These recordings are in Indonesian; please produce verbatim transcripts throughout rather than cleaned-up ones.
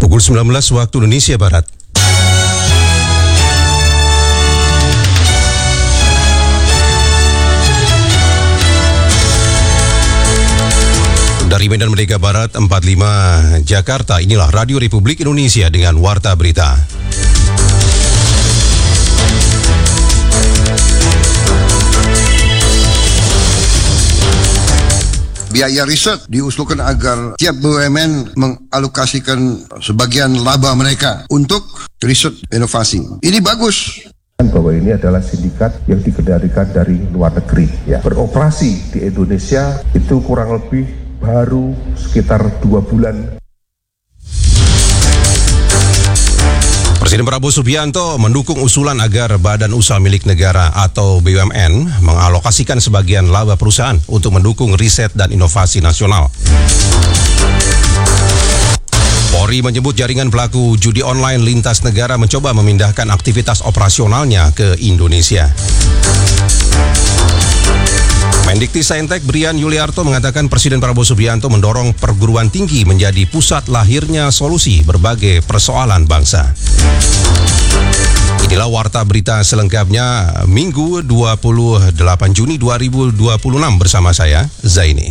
Pukul sembilan belas waktu Indonesia Barat. Dari Medan Merdeka Barat empat puluh lima Jakarta, inilah Radio Republik Indonesia dengan Warta Berita. Biaya riset diusulkan agar tiap B U M N mengalokasikan sebagian laba mereka untuk riset inovasi. Ini bagus. Bahwa ini adalah sindikat yang dikendalikan dari luar negeri, ya. Beroperasi di Indonesia itu kurang lebih baru sekitar dua bulan. Presiden Prabowo Subianto mendukung usulan agar Badan Usaha Milik Negara atau B U M N mengalokasikan sebagian laba perusahaan untuk mendukung riset dan inovasi nasional. Polri menyebut jaringan pelaku judi online lintas negara mencoba memindahkan aktivitas operasionalnya ke Indonesia. Mendikti-Saintek Brian Yuliarto mengatakan Presiden Prabowo Subianto mendorong perguruan tinggi menjadi pusat lahirnya solusi berbagai persoalan bangsa. Inilah Warta Berita selengkapnya Minggu dua puluh delapan Juni dua ribu dua puluh enam bersama saya, Zaini.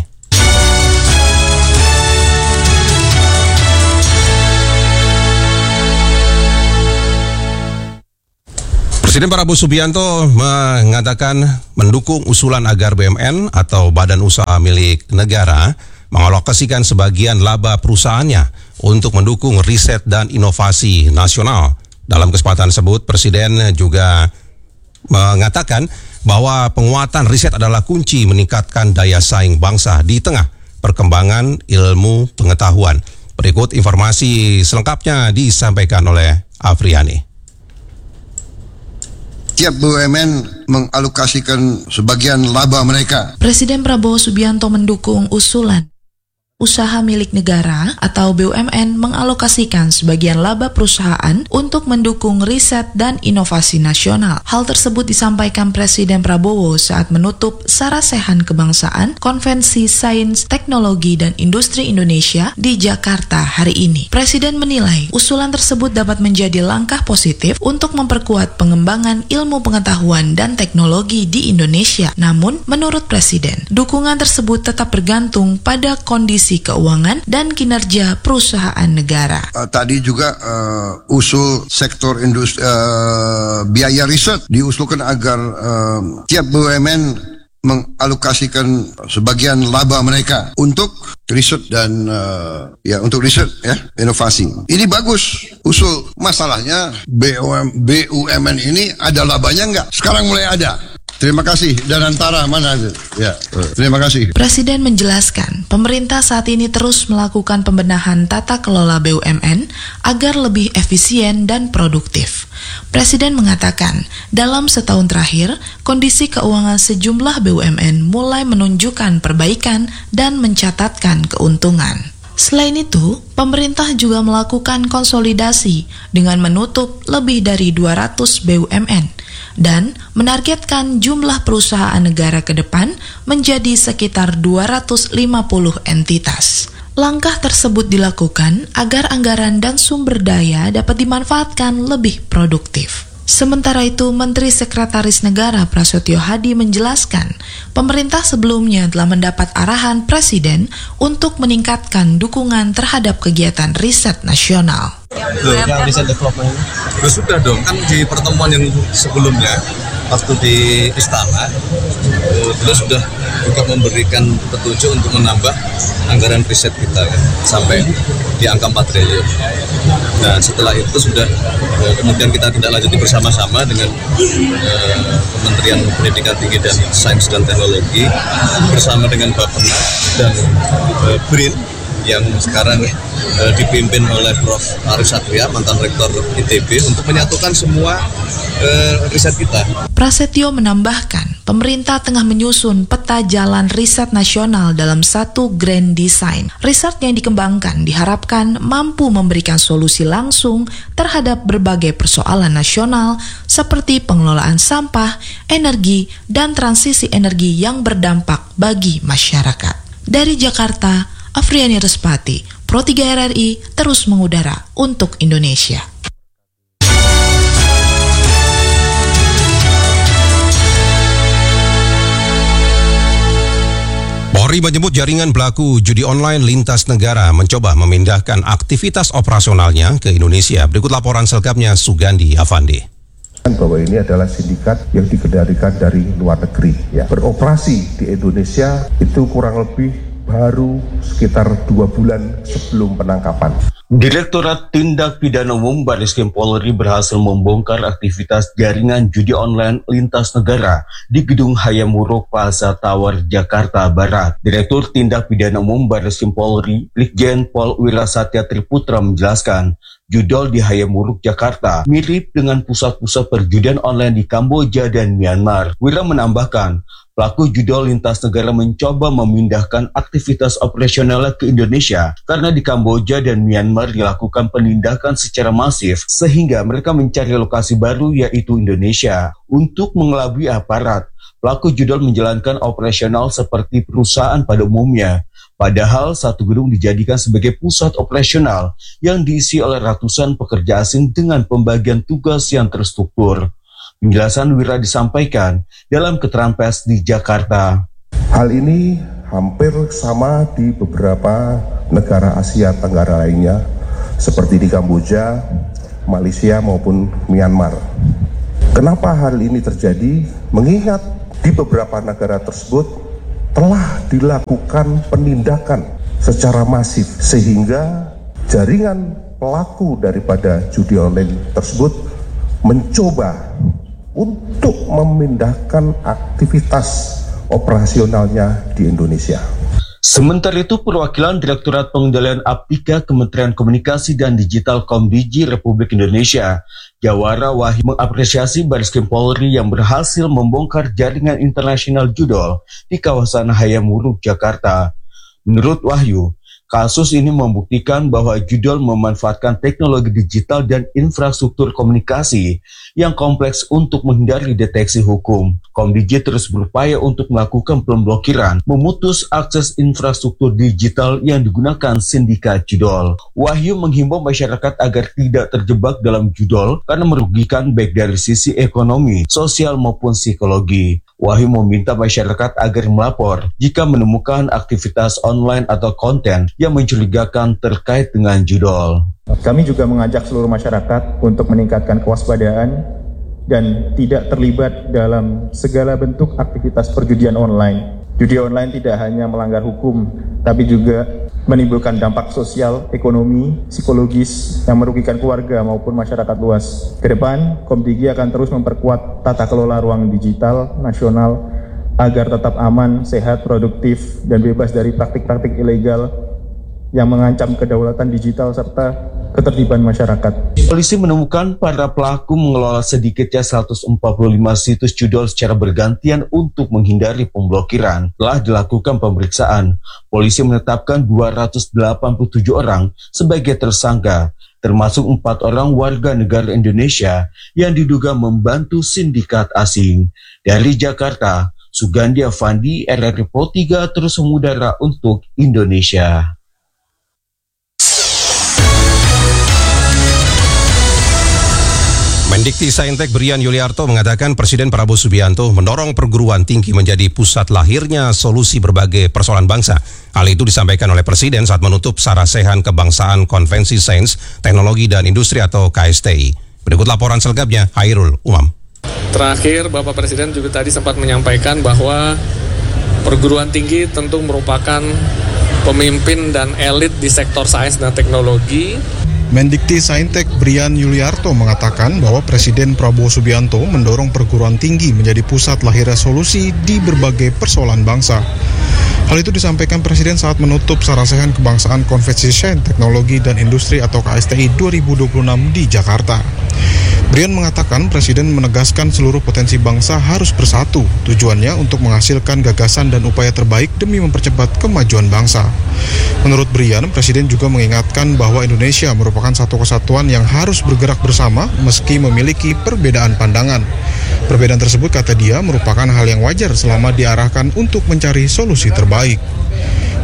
Presiden Prabowo Subianto mengatakan mendukung usulan agar B U M N atau Badan Usaha Milik Negara mengalokasikan sebagian laba perusahaannya untuk mendukung riset dan inovasi nasional. Dalam kesempatan tersebut, Presiden juga mengatakan bahwa penguatan riset adalah kunci meningkatkan daya saing bangsa di tengah perkembangan ilmu pengetahuan. Berikut informasi selengkapnya disampaikan oleh Afriani. Tiap B U M N mengalokasikan sebagian laba mereka. Presiden Prabowo Subianto mendukung usulan usaha milik negara atau B U M N mengalokasikan sebagian laba perusahaan untuk mendukung riset dan inovasi nasional. Hal tersebut disampaikan Presiden Prabowo saat menutup Sarasehan Kebangsaan Konvensi Sains, Teknologi, dan Industri Indonesia di Jakarta hari ini. Presiden menilai usulan tersebut dapat menjadi langkah positif untuk memperkuat pengembangan ilmu pengetahuan dan teknologi di Indonesia. Namun, menurut Presiden, dukungan tersebut tetap bergantung pada kondisi keuangan dan kinerja perusahaan negara. Uh, tadi juga uh, usul sektor industri uh, biaya riset diusulkan agar uh, tiap B U M N mengalokasikan sebagian laba mereka untuk riset dan uh, ya untuk riset ya inovasi. Ini bagus usul. Masalahnya B U M, B U M N ini ada labanya nggak? Sekarang mulai ada. Terima kasih. Dan antara mana itu? Ya, terima kasih. Presiden menjelaskan, pemerintah saat ini terus melakukan pembenahan tata kelola B U M N agar lebih efisien dan produktif. Presiden mengatakan, dalam setahun terakhir, kondisi keuangan sejumlah B U M N mulai menunjukkan perbaikan dan mencatatkan keuntungan. Selain itu, pemerintah juga melakukan konsolidasi dengan menutup lebih dari dua ratus B U M N dan menargetkan jumlah perusahaan negara ke depan menjadi sekitar dua ratus lima puluh entitas. Langkah tersebut dilakukan agar anggaran dan sumber daya dapat dimanfaatkan lebih produktif. Sementara itu, Menteri Sekretaris Negara Prasetyo Hadi menjelaskan, pemerintah sebelumnya telah mendapat arahan Presiden untuk meningkatkan dukungan terhadap kegiatan riset nasional. Loh, yang riset development itu sudah dong, kan di pertemuan yang sebelumnya waktu di Istana beliau sudah juga memberikan petunjuk untuk menambah anggaran riset kita kan, sampai di angka empat triliun. Dan setelah itu sudah kemudian kita tindak lanjuti bersama-sama dengan eh, Kementerian Pendidikan Tinggi dan Sains dan Teknologi bersama dengan Bappenas dan eh, B R I N yang sekarang eh, dipimpin oleh Profesor Arief Satria, mantan Rektor I T B, untuk menyatukan semua eh, riset kita. Prasetyo menambahkan, pemerintah tengah menyusun peta jalan riset nasional dalam satu grand design. Riset yang dikembangkan diharapkan mampu memberikan solusi langsung terhadap berbagai persoalan nasional seperti pengelolaan sampah, energi, dan transisi energi yang berdampak bagi masyarakat. Dari Jakarta, Afriani Respati Pro tiga R R I terus mengudara untuk Indonesia. Polri menyebut jaringan pelaku judi online lintas negara mencoba memindahkan aktivitas operasionalnya ke Indonesia. Berikut laporan selengkapnya Sugandi Avandi. Bahwa ini adalah sindikat yang dikendalikan dari luar negeri, ya. Beroperasi di Indonesia itu kurang lebih baru sekitar dua bulan sebelum penangkapan. Direktorat Tindak Pidana Umum Bareskrim Polri berhasil membongkar aktivitas jaringan judi online lintas negara di Gedung Hayam Wuruk Plaza Tower, Jakarta Barat. Direktur Tindak Pidana Umum Bareskrim Polri, Brigjen Pol Wirasatya Triputra menjelaskan, judol di Hayam Wuruk, Jakarta mirip dengan pusat-pusat perjudian online di Kamboja dan Myanmar. Wira menambahkan, pelaku judol lintas negara mencoba memindahkan aktivitas operasionalnya ke Indonesia karena di Kamboja dan Myanmar dilakukan penindakan secara masif sehingga mereka mencari lokasi baru yaitu Indonesia. Untuk mengelabui aparat, pelaku judol menjalankan operasional seperti perusahaan pada umumnya. Padahal satu gedung dijadikan sebagai pusat operasional yang diisi oleh ratusan pekerja asing dengan pembagian tugas yang terstruktur. Penjelasan Wira disampaikan dalam keterangan pers di Jakarta. Hal ini hampir sama di beberapa negara Asia Tenggara lainnya, seperti di Kamboja, Malaysia maupun Myanmar. Kenapa hal ini terjadi? Mengingat di beberapa negara tersebut telah dilakukan penindakan secara masif sehingga jaringan pelaku daripada judi online tersebut mencoba untuk memindahkan aktivitas operasionalnya di Indonesia. Sementara itu, perwakilan Direktorat Pengendalian Aptika Kementerian Komunikasi dan Digital Komdigi Republik Indonesia, Jawara Wahyu, mengapresiasi Bareskrim Polri yang berhasil membongkar jaringan internasional judol di kawasan Hayam Wuruk, Jakarta. Menurut Wahyu, kasus ini membuktikan bahwa judol memanfaatkan teknologi digital dan infrastruktur komunikasi yang kompleks untuk menghindari deteksi hukum. Komdigi terus berupaya untuk melakukan pemblokiran, memutus akses infrastruktur digital yang digunakan sindikat judol. Wahyu menghimbau masyarakat agar tidak terjebak dalam judol karena merugikan baik dari sisi ekonomi, sosial maupun psikologi. Wahyu meminta masyarakat agar melapor jika menemukan aktivitas online atau konten yang mencurigakan terkait dengan judol. Kami juga mengajak seluruh masyarakat untuk meningkatkan kewaspadaan dan tidak terlibat dalam segala bentuk aktivitas perjudian online. Judi online tidak hanya melanggar hukum, tapi juga menimbulkan dampak sosial, ekonomi, psikologis yang merugikan keluarga maupun masyarakat luas. Ke depan, Komdigi akan terus memperkuat tata kelola ruang digital nasional agar tetap aman, sehat, produktif, dan bebas dari praktik-praktik ilegal yang mengancam kedaulatan digital serta ketertiban masyarakat. Polisi menemukan para pelaku mengelola sedikitnya seratus empat puluh lima situs judol secara bergantian untuk menghindari pemblokiran. Telah dilakukan pemeriksaan, polisi menetapkan dua ratus delapan puluh tujuh orang sebagai tersangka, termasuk empat orang warga negara Indonesia yang diduga membantu sindikat asing. Dari Jakarta, Sugandi Avandi, R R I Pro tiga terus mengudara untuk Indonesia. Mendikti Saintek Brian Yuliarto mengatakan Presiden Prabowo Subianto mendorong perguruan tinggi menjadi pusat lahirnya solusi berbagai persoalan bangsa. Hal itu disampaikan oleh Presiden saat menutup Sarasehan Kebangsaan Konvensi Sains, Teknologi dan Industri atau K S T I. Berikut laporan selengkapnya, Hairul Umam. Terakhir, Bapak Presiden juga tadi sempat menyampaikan bahwa perguruan tinggi tentu merupakan pemimpin dan elit di sektor sains dan teknologi. Mendikti Saintek Brian Yuliarto mengatakan bahwa Presiden Prabowo Subianto mendorong perguruan tinggi menjadi pusat lahirnya solusi di berbagai persoalan bangsa. Hal itu disampaikan Presiden saat menutup Sarasehan Kebangsaan Konvensi Sains, Teknologi dan Industri atau K S T I dua ribu dua puluh enam di Jakarta. Brian mengatakan Presiden menegaskan seluruh potensi bangsa harus bersatu, tujuannya untuk menghasilkan gagasan dan upaya terbaik demi mempercepat kemajuan bangsa. Menurut Brian, Presiden juga mengingatkan bahwa Indonesia merupakan satu kesatuan yang harus bergerak bersama meski memiliki perbedaan pandangan. Perbedaan tersebut, kata dia, merupakan hal yang wajar selama diarahkan untuk mencari solusi terbaik.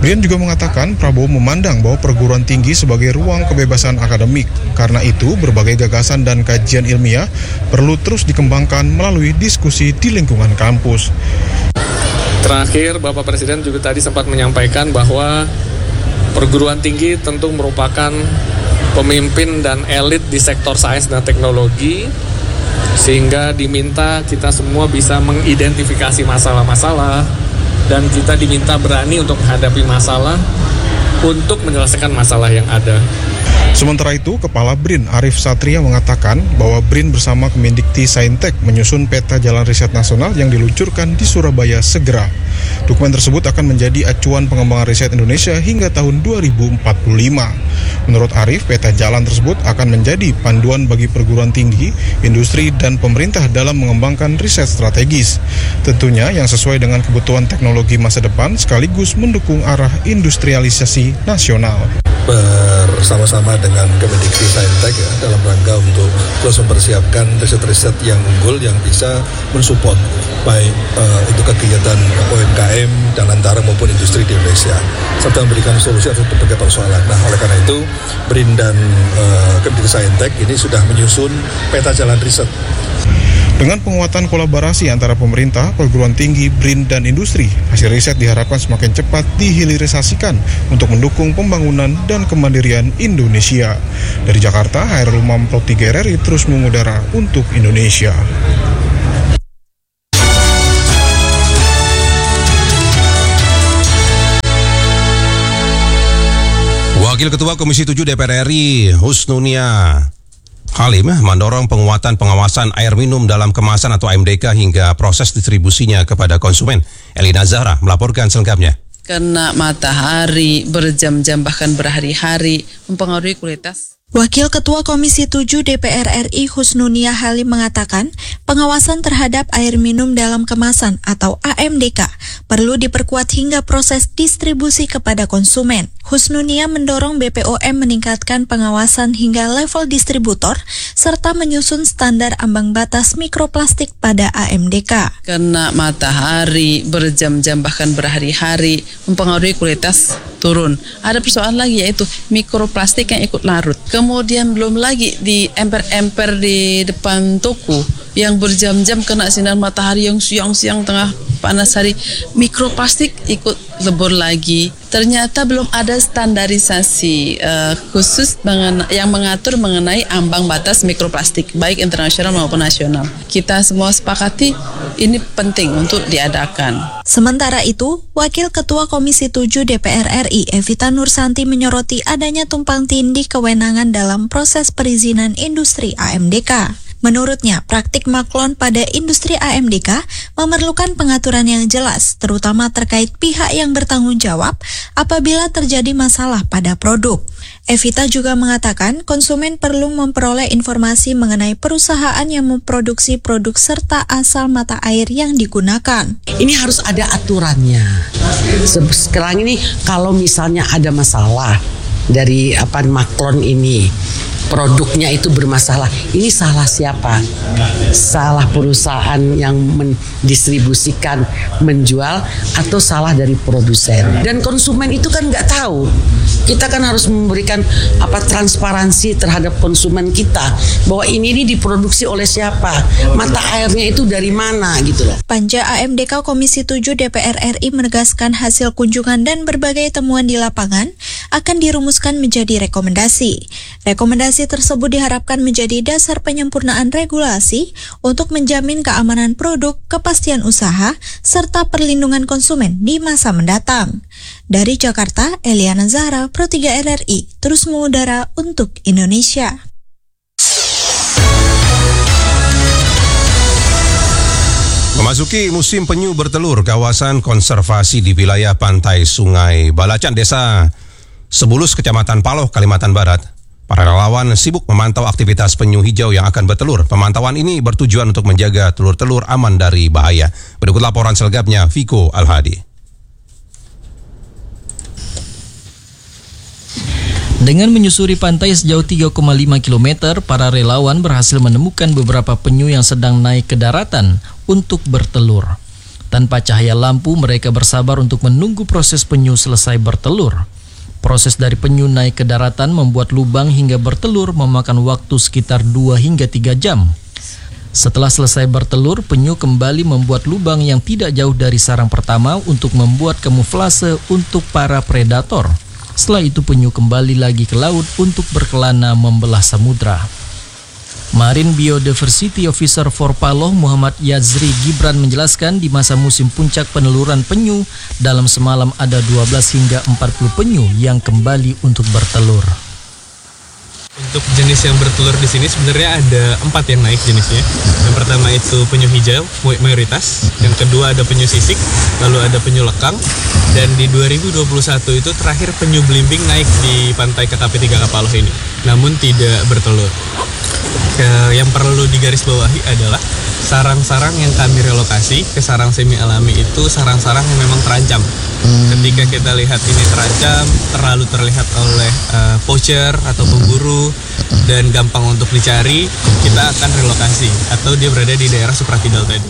Brian juga mengatakan Prabowo memandang bahwa perguruan tinggi sebagai ruang kebebasan akademik. Karena itu, berbagai gagasan dan kajian ilmiah perlu terus dikembangkan melalui diskusi di lingkungan kampus. Terakhir, Bapak Presiden juga tadi sempat menyampaikan bahwa perguruan tinggi tentu merupakan pemimpin dan elit di sektor sains dan teknologi, sehingga diminta kita semua bisa mengidentifikasi masalah-masalah dan kita diminta berani untuk menghadapi masalah untuk menyelesaikan masalah yang ada. Sementara itu, Kepala BRIN Arif Satria mengatakan bahwa BRIN bersama Kemendikti Saintek menyusun peta jalan riset nasional yang diluncurkan di Surabaya segera. Dokumen tersebut akan menjadi acuan pengembangan riset Indonesia hingga tahun dua ribu empat puluh lima. Menurut Arif, peta jalan tersebut akan menjadi panduan bagi perguruan tinggi, industri, dan pemerintah dalam mengembangkan riset strategis. Tentunya yang sesuai dengan kebutuhan teknologi masa depan sekaligus mendukung arah industrialisasi nasional. Bersama-sama dengan Kemendikti Saintek ya, dalam rangka untuk terus mempersiapkan riset-riset yang unggul yang bisa mensupport baik uh, untuk kegiatan U M K M dan antara maupun industri di Indonesia serta memberikan solusi atas berbagai persoalan. Nah, oleh karena itu BRIN dan uh, Kemendikti Saintek ini sudah menyusun peta jalan riset. Dengan penguatan kolaborasi antara pemerintah, perguruan tinggi, BRIN, dan industri, hasil riset diharapkan semakin cepat dihilirisasikan untuk mendukung pembangunan dan kemandirian Indonesia. Dari Jakarta, Hairul Umam Pro tiga R R I terus mengudara untuk Indonesia. Wakil Ketua Komisi tujuh D P R R I, Husnunia Halim, mendorong penguatan pengawasan air minum dalam kemasan atau A M D K hingga proses distribusinya kepada konsumen. Elina Zahra melaporkan selengkapnya. Kena matahari berjam-jam bahkan berhari-hari mempengaruhi kualitas. Wakil Ketua Komisi tujuh D P R R I Husnunia Halim mengatakan pengawasan terhadap air minum dalam kemasan atau A M D K perlu diperkuat hingga proses distribusi kepada konsumen. Husnunia mendorong B P O M meningkatkan pengawasan hingga level distributor serta menyusun standar ambang batas mikroplastik pada A M D K. Kena matahari berjam-jam bahkan berhari-hari mempengaruhi kualitas turun. Ada persoalan lagi yaitu mikroplastik yang ikut larut. Kemudian belum lagi di emper-emper di depan toko yang berjam-jam kena sinar matahari yang siang-siang tengah panas hari, mikroplastik ikut lebur lagi. Ternyata belum ada standarisasi uh, khusus mengen- yang mengatur mengenai ambang batas mikroplastik, baik internasional maupun nasional. Kita semua sepakati ini penting untuk diadakan. Sementara itu, Wakil Ketua Komisi tujuh D P R R I Evita Nursanti menyoroti adanya tumpang tindih kewenangan dalam proses perizinan industri A M D K. Menurutnya, praktik maklon pada industri A M D K memerlukan pengaturan yang jelas, terutama terkait pihak yang bertanggung jawab apabila terjadi masalah pada produk. Evita juga mengatakan konsumen perlu memperoleh informasi mengenai perusahaan yang memproduksi produk serta asal mata air yang digunakan. Ini harus ada aturannya. Sekarang ini kalau misalnya ada masalah dari apa maklon ini, produknya itu bermasalah. Ini salah siapa? Salah perusahaan yang mendistribusikan, menjual, atau salah dari produsen? Dan konsumen itu kan nggak tahu. Kita kan harus memberikan apa transparansi terhadap konsumen kita bahwa ini, ini diproduksi oleh siapa, mata airnya itu dari mana gitu loh. Panja A M D K Komisi tujuh D P R R I menegaskan hasil kunjungan dan berbagai temuan di lapangan akan dirumuskan menjadi rekomendasi. Rekomendasi tersebut diharapkan menjadi dasar penyempurnaan regulasi untuk menjamin keamanan produk, kepastian usaha, serta perlindungan konsumen di masa mendatang. Dari Jakarta, Eliana Zahra, Pro tiga R R I, terus mengudara untuk Indonesia. Memasuki musim penyu bertelur, kawasan konservasi di wilayah pantai Sungai Balacan, Desa Sebulus, Kecamatan Paloh, Kalimantan Barat. Para relawan sibuk memantau aktivitas penyu hijau yang akan bertelur. Pemantauan ini bertujuan untuk menjaga telur-telur aman dari bahaya. Berikut laporan selengkapnya, Viko Al-Hadi. Dengan menyusuri pantai sejauh tiga koma lima kilometer, para relawan berhasil menemukan beberapa penyu yang sedang naik ke daratan untuk bertelur. Tanpa cahaya lampu, mereka bersabar untuk menunggu proses penyu selesai bertelur. Proses dari penyu naik ke daratan membuat lubang hingga bertelur memakan waktu sekitar dua hingga tiga jam. Setelah selesai bertelur, penyu kembali membuat lubang yang tidak jauh dari sarang pertama untuk membuat kamuflase untuk para predator. Setelah itu penyu kembali lagi ke laut untuk berkelana membelah samudra. Marine Biodiversity Officer for Paloh Muhammad Yazri Gibran menjelaskan di masa musim puncak peneluran penyu, dalam semalam ada dua belas hingga empat puluh penyu yang kembali untuk bertelur. Untuk jenis yang bertelur di sini sebenarnya ada empat yang naik jenisnya. Yang pertama itu penyu hijau mayoritas, yang kedua ada penyu sisik, lalu ada penyu lekang, dan di dua ribu dua puluh satu itu terakhir penyu belimbing naik di pantai K K P tiga Kapaloh ini, namun tidak bertelur. Yang perlu digarisbawahi adalah sarang-sarang yang kami relokasi ke sarang semi alami itu sarang-sarang yang memang terancam. Hmm. Ketika kita lihat ini terancam, terlalu terlihat oleh uh, poacher atau pemburu dan gampang untuk dicari, kita akan relokasi atau dia berada di daerah supratidal tadi.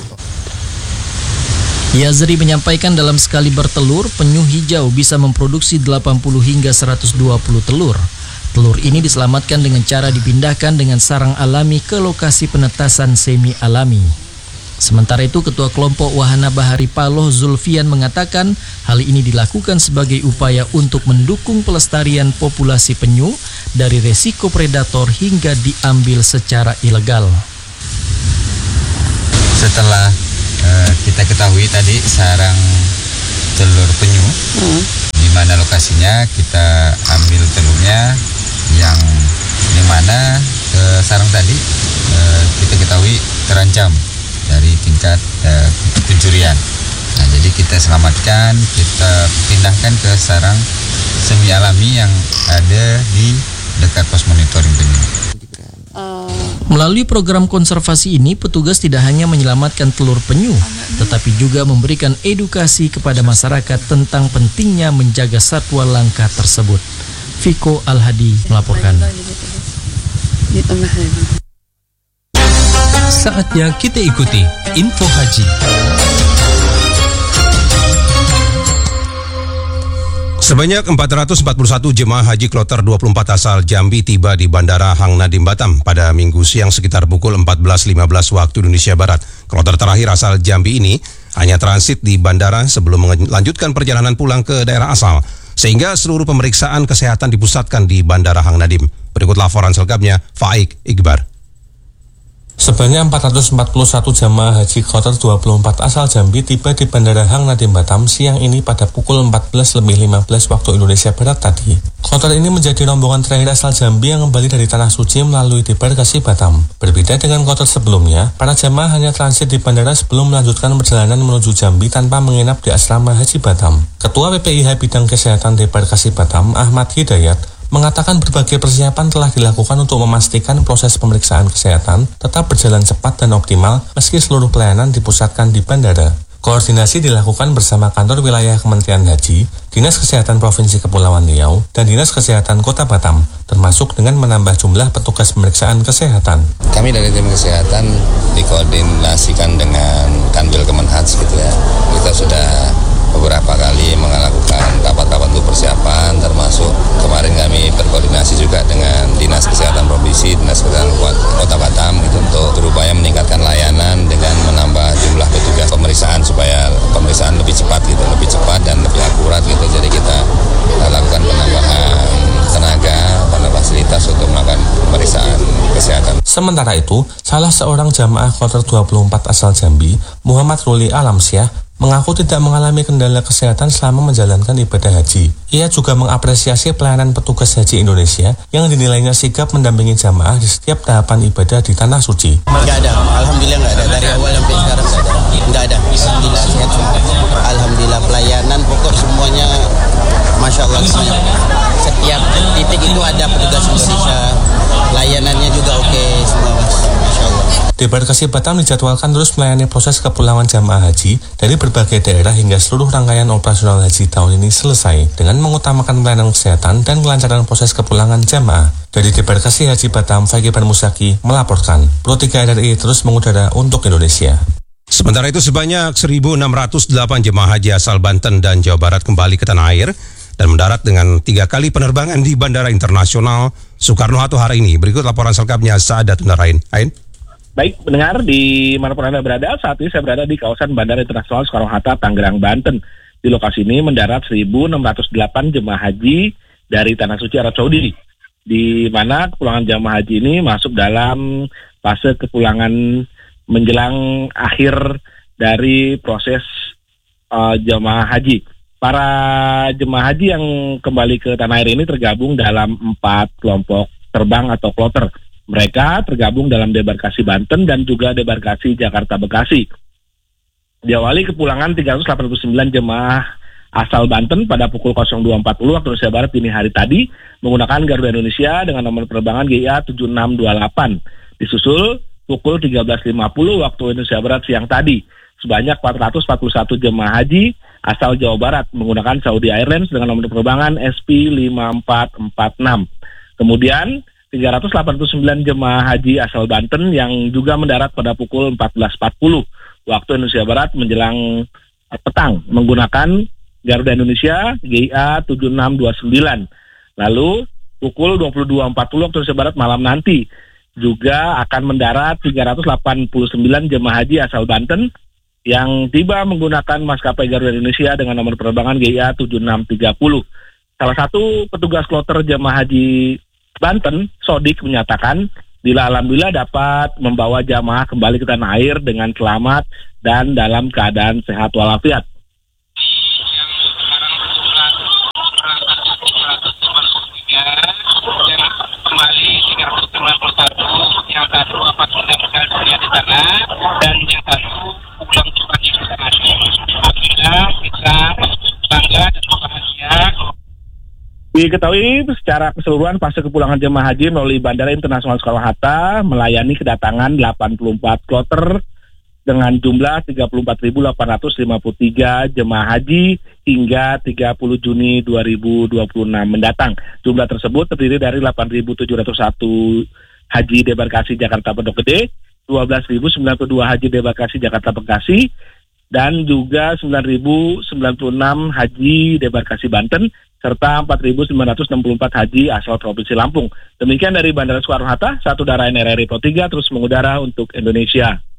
Yazri menyampaikan dalam sekali bertelur, penyu hijau bisa memproduksi delapan puluh hingga seratus dua puluh telur. Telur ini diselamatkan dengan cara dipindahkan dengan sarang alami ke lokasi penetasan semi alami. Sementara itu, Ketua Kelompok Wahana Bahari Paloh Zulfian mengatakan hal ini dilakukan sebagai upaya untuk mendukung pelestarian populasi penyu dari resiko predator hingga diambil secara ilegal. Setelah uh, kita ketahui tadi sarang telur penyu, hmm. di mana lokasinya kita ambil telurnya, yang dimana uh, sarang tadi uh, kita ketahui terancam dari tingkat uh, pencurian. Nah, jadi kita selamatkan, kita pindahkan ke sarang semi alami yang ada di dekat pos monitoring penyu. Melalui program konservasi ini, petugas tidak hanya menyelamatkan telur penyu, tetapi juga memberikan edukasi kepada masyarakat tentang pentingnya menjaga satwa langka tersebut. Viko Al-Hadi melaporkan. Saatnya kita ikuti Info Haji. Sebanyak empat ratus empat puluh satu jemaah haji kloter dua puluh empat asal Jambi tiba di Bandara Hang Nadim Batam pada Minggu siang sekitar pukul empat belas lima belas waktu Indonesia Barat. Kloter terakhir asal Jambi ini hanya transit di bandara sebelum melanjutkan perjalanan pulang ke daerah asal, sehingga seluruh pemeriksaan kesehatan dipusatkan di Bandara Hang Nadim. Berikut laporan selengkapnya, Faik Iqbar. Sebanyak empat ratus empat puluh satu jamaah haji kloter dua puluh empat asal Jambi tiba di Bandara Hang Nadim Batam siang ini pada pukul empat belas lebih lima belas waktu Indonesia Barat tadi. Kloter ini menjadi rombongan terakhir asal Jambi yang kembali dari Tanah Suci melalui debarkasi Batam. Berbeda dengan kloter sebelumnya, para jamaah hanya transit di bandara sebelum melanjutkan perjalanan menuju Jambi tanpa menginap di asrama haji Batam. Ketua P P I H Bidang Kesehatan Debarkasi Batam, Ahmad Hidayat, mengatakan berbagai persiapan telah dilakukan untuk memastikan proses pemeriksaan kesehatan tetap berjalan cepat dan optimal meski seluruh pelayanan dipusatkan di bandara. Koordinasi dilakukan bersama kantor wilayah Kementerian Haji, Dinas Kesehatan Provinsi Kepulauan Riau, dan Dinas Kesehatan Kota Batam, termasuk dengan menambah jumlah petugas pemeriksaan kesehatan. Kami dari tim kesehatan dikoordinasikan dengan Kanwil Kemenhaj gitu ya. Kita sudah beberapa kali melakukan rapat-rapat untuk persiapan, termasuk kemarin kami berkoordinasi juga dengan Dinas Kesehatan Provinsi, Dinas Kesehatan Kota Batam gitu, untuk berupaya meningkatkan layanan dengan menambah jumlah petugas pemeriksaan supaya pemeriksaan lebih cepat gitu, lebih cepat dan lebih akurat gitu. Jadi kita lakukan penambahan tenaga pada fasilitas untuk melakukan pemeriksaan kesehatan. Sementara itu, salah seorang jamaah kloter dua puluh empat asal Jambi, Muhammad Ruli Alamsyah, mengaku tidak mengalami kendala kesehatan selama menjalankan ibadah haji. Ia juga mengapresiasi pelayanan petugas haji Indonesia yang dinilainya sigap mendampingi jamaah di setiap tahapan ibadah di Tanah Suci. Enggak ada, alhamdulillah enggak ada. Dari awal sampai sekarang enggak ada. Enggak ada, alhamdulillah sehat semua. Alhamdulillah pelayanan pokok semuanya, Masya Allah semuanya. Setiap titik itu ada petugas Indonesia, layanannya juga oke semua, Mas. Masya Allah. Debarkasi Batam dijadwalkan terus melayani proses kepulangan jamaah haji dari berbagai daerah hingga seluruh rangkaian operasional haji tahun ini selesai dengan mengutamakan pelayanan kesehatan dan kelancaran proses kepulangan jamaah. Dari Debarkasi Haji Batam, Faik Iqbar Musaki melaporkan. Pro tiga R R I terus mengudara untuk Indonesia. Sementara itu sebanyak seribu enam ratus delapan jemaah haji asal Banten dan Jawa Barat kembali ke tanah air dan mendarat dengan tiga kali penerbangan di Bandara Internasional Soekarno-Hatta hari ini. Berikut laporan selengkapnya Saadat Narain. Ain. Baik, pendengar di manapun Anda berada, saat ini saya berada di kawasan Bandara Internasional Soekarno-Hatta, Tangerang, Banten. Di lokasi ini mendarat seribu enam ratus delapan jemaah haji dari Tanah Suci Arab Saudi, di mana kepulangan jemaah haji ini masuk dalam fase kepulangan menjelang akhir dari proses uh, jemaah haji. Para jemaah haji yang kembali ke tanah air ini tergabung dalam empat kelompok terbang atau kloter. Mereka tergabung dalam debarkasi Banten dan juga debarkasi Jakarta Bekasi. Diawali kepulangan tiga ratus delapan puluh sembilan jemaah asal Banten pada pukul nol dua empat puluh waktu Indonesia Barat dini hari tadi menggunakan Garuda Indonesia dengan nomor penerbangan G I A tujuh enam dua delapan. Disusul pukul tiga belas lima puluh waktu Indonesia Barat siang tadi sebanyak empat ratus empat puluh satu jemaah haji asal Jawa Barat menggunakan Saudi Airlines dengan nomor penerbangan S P lima empat empat enam. Kemudian tiga ratus delapan puluh sembilan jemaah haji asal Banten yang juga mendarat pada pukul empat belas empat puluh waktu Indonesia Barat menjelang petang menggunakan Garuda Indonesia G I A tujuh enam dua sembilan. Lalu pukul dua puluh dua empat puluh waktu Indonesia Barat malam nanti juga akan mendarat tiga ratus delapan puluh sembilan jemaah haji asal Banten yang tiba menggunakan maskapai Garuda Indonesia dengan nomor penerbangan G I A tujuh enam tiga nol. Salah satu petugas kloter jemaah haji Banten, Sodik, menyatakan bila alhamdulillah dapat membawa jamaah kembali ke tanah air dengan selamat dan dalam keadaan sehat walafiat. Kembali tiga ratus sembilan puluh satu yang satu apapun yang meninggal dunia di sana dan yang satu pulang cepat yang di sana. Alhamdulillah kita bangga dan bahagia. Diketahui secara keseluruhan fase kepulangan jemaah haji melalui Bandara Internasional Soekarno-Hatta melayani kedatangan delapan puluh empat kloter dengan jumlah tiga puluh empat ribu delapan ratus lima puluh tiga jemaah haji hingga tiga puluh Juni dua ribu dua puluh enam mendatang. Jumlah tersebut terdiri dari delapan ribu tujuh ratus satu haji debarkasi Jakarta Pondok Gede, dua belas ribu sembilan puluh dua haji debarkasi Jakarta Bekasi, dan juga sembilan ribu sembilan puluh enam haji debarkasi Banten, serta empat ribu sembilan ratus enam puluh empat haji asal Provinsi Lampung. Demikian dari Bandara Soekarno-Hatta, satu darah N R R I Pro tiga terus mengudara untuk Indonesia.